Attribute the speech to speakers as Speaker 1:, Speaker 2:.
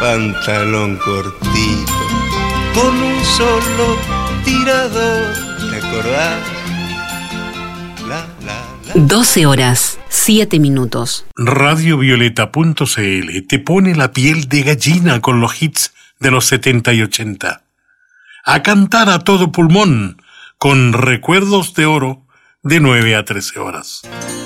Speaker 1: pantalón cortito, con un solo tirador, ¿te acordás?
Speaker 2: 12 horas, 7 minutos.
Speaker 3: Radiovioleta.cl te pone la piel de gallina con los hits de los 70 y 80. A cantar a todo pulmón con Recuerdos de Oro de 9 a 13 horas.